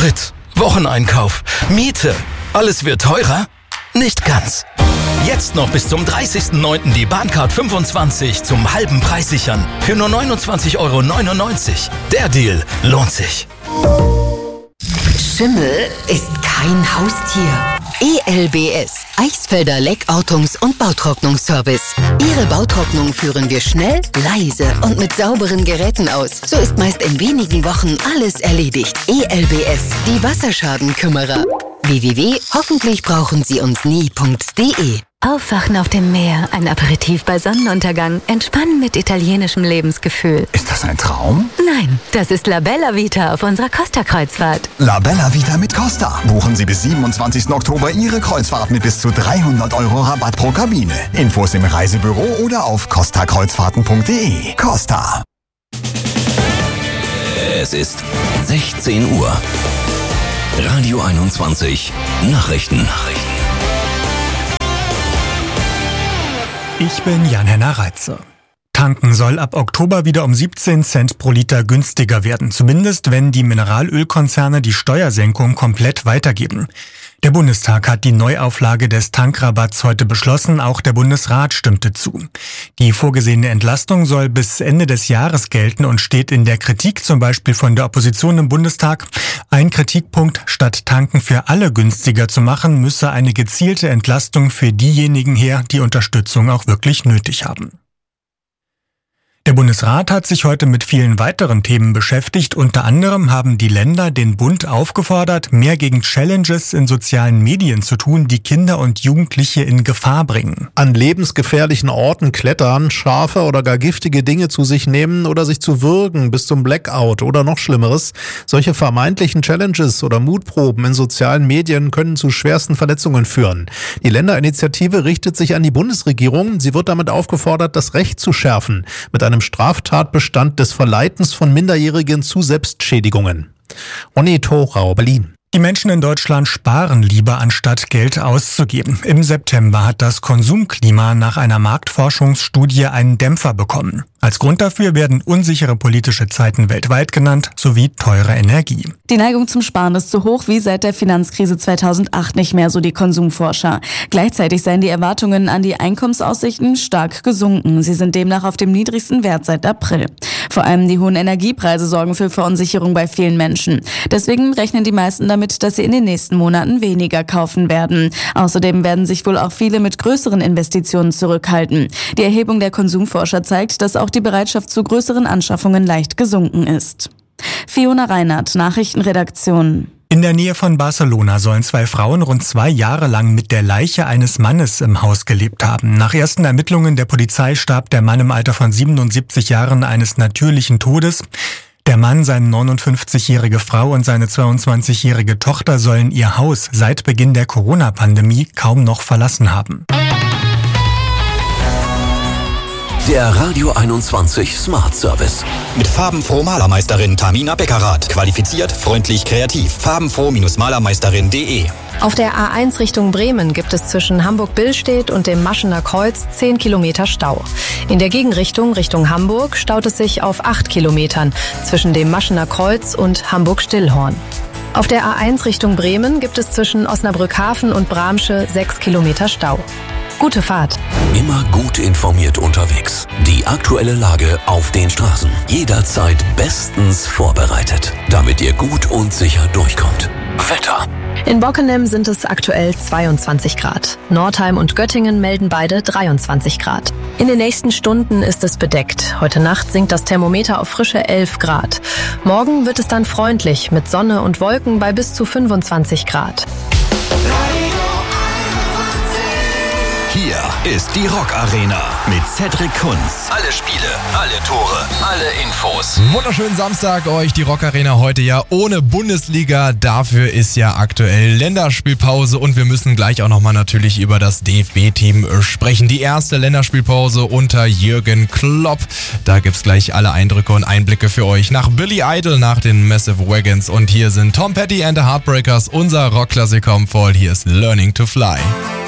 Sprit, Wocheneinkauf, Miete. Alles wird teurer? Nicht ganz. Jetzt noch bis zum 30.09. die Bahncard 25 zum halben Preis sichern. Für nur 29,99 €. Der Deal lohnt sich. Schimmel ist kein Haustier. ELBS, Eichsfelder Leckautungs- und Bautrocknungsservice. Ihre Bautrocknung führen wir schnell, leise und mit sauberen Geräten aus. So ist meist in wenigen Wochen alles erledigt. ELBS, die Wasserschadenkümmerer. www.hoffentlichbrauchensieunsnie.de. Aufwachen auf dem Meer, ein Aperitif bei Sonnenuntergang, entspannen mit italienischem Lebensgefühl. Ist das ein Traum? Nein, das ist La Bella Vita auf unserer Costa-Kreuzfahrt. La Bella Vita mit Costa. Buchen Sie bis 27. Oktober Ihre Kreuzfahrt mit bis zu 300 € Rabatt pro Kabine. Infos im Reisebüro oder auf costakreuzfahrten.de. Costa. Es ist 16 Uhr. Radio 21 Nachrichten. Ich bin Jan-Henner Reitze. Tanken soll ab Oktober wieder um 17 Cent pro Liter günstiger werden, zumindest wenn die Mineralölkonzerne die Steuersenkung komplett weitergeben. Der Bundestag hat die Neuauflage des Tankrabatts heute beschlossen, auch der Bundesrat stimmte zu. Die vorgesehene Entlastung soll bis Ende des Jahres gelten und steht in der Kritik zum Beispiel von der Opposition im Bundestag. Ein Kritikpunkt: Statt Tanken für alle günstiger zu machen, müsse eine gezielte Entlastung für diejenigen her, die Unterstützung auch wirklich nötig haben. Der Bundesrat hat sich heute mit vielen weiteren Themen beschäftigt. Unter anderem haben die Länder den Bund aufgefordert, mehr gegen Challenges in sozialen Medien zu tun, die Kinder und Jugendliche in Gefahr bringen. An lebensgefährlichen Orten klettern, scharfe oder gar giftige Dinge zu sich nehmen oder sich zu würgen bis zum Blackout oder noch Schlimmeres. Solche vermeintlichen Challenges oder Mutproben in sozialen Medien können zu schwersten Verletzungen führen. Die Länderinitiative richtet sich an die Bundesregierung. Sie wird damit aufgefordert, das Recht zu schärfen. Mit einem Straftatbestand des Verleitens von Minderjährigen zu Selbstschädigungen. Onni Thorau, Berlin. Die Menschen in Deutschland sparen lieber, anstatt Geld auszugeben. Im September hat das Konsumklima nach einer Marktforschungsstudie einen Dämpfer bekommen. Als Grund dafür werden unsichere politische Zeiten weltweit genannt, sowie teure Energie. Die Neigung zum Sparen ist so hoch wie seit der Finanzkrise 2008 nicht mehr, so die Konsumforscher. Gleichzeitig seien die Erwartungen an die Einkommensaussichten stark gesunken. Sie sind demnach auf dem niedrigsten Wert seit April. Vor allem die hohen Energiepreise sorgen für Verunsicherung bei vielen Menschen. Deswegen rechnen die meisten damit, dass sie in den nächsten Monaten weniger kaufen werden. Außerdem werden sich wohl auch viele mit größeren Investitionen zurückhalten. Die Erhebung der Konsumforscher zeigt, dass auch die Bereitschaft zu größeren Anschaffungen leicht gesunken ist. Fiona Reinhardt, Nachrichtenredaktion. In der Nähe von Barcelona sollen 2 Frauen rund 2 Jahre lang mit der Leiche eines Mannes im Haus gelebt haben. Nach ersten Ermittlungen der Polizei starb der Mann im Alter von 77 Jahren eines natürlichen Todes. Der Mann, seine 59-jährige Frau und seine 22-jährige Tochter sollen ihr Haus seit Beginn der Corona-Pandemie kaum noch verlassen haben. Der Radio 21 Smart Service. Mit farbenfroh Malermeisterin Tamina Beckerath. Qualifiziert, freundlich, kreativ. farbenfroh-malermeisterin.de. Auf der A1 Richtung Bremen gibt es zwischen Hamburg-Billstedt und dem Maschener Kreuz 10 Kilometer Stau. In der Gegenrichtung Richtung Hamburg staut es sich auf 8 Kilometern zwischen dem Maschener Kreuz und Hamburg-Stillhorn. Auf der A1 Richtung Bremen gibt es zwischen Osnabrück-Hafen und Bramsche 6 Kilometer Stau. Gute Fahrt. Immer gut informiert unterwegs. Die aktuelle Lage auf den Straßen. Jederzeit bestens vorbereitet, damit ihr gut und sicher durchkommt. Wetter. In Bockenem sind es aktuell 22 Grad. Nordheim und Göttingen melden beide 23 Grad. In den nächsten Stunden ist es bedeckt. Heute Nacht sinkt das Thermometer auf frische 11 Grad. Morgen wird es dann freundlich mit Sonne und Wolken bei bis zu 25 Grad. Hier ist die Rock Arena mit Cedric Kunz. Alle Spiele, alle Tore, alle Infos. Wunderschönen Samstag euch, die Rock Arena heute ja ohne Bundesliga. Dafür ist ja aktuell Länderspielpause und wir müssen gleich auch nochmal natürlich über das DFB-Team sprechen. Die erste Länderspielpause unter Jürgen Klopp. Da gibt's gleich alle Eindrücke und Einblicke für euch nach Billy Idol, nach den Massive Wagons. Und hier sind Tom Petty and the Heartbreakers, unser Rockklassiker im Fall. Hier ist Learning to Fly.